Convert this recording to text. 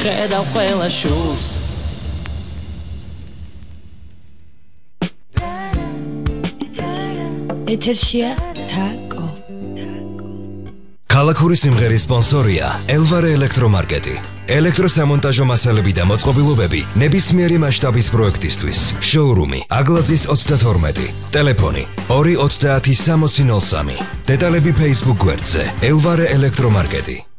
ხედავ ყველა შულს ეთერშია თაკო ქალაქური სიმღერის სპონსორია ელვარე ელექტრომარკეტი. ელექტროსამონტაჟო მასალები და მოწყობილობები ნებისმიერი მასშტაბის პროექტისთვის. შოურუმი აგლაძის 32. ტელეფონი 290 6003. დეტალები Facebook გვერდზე ელვარე ელექტრომარკეტი.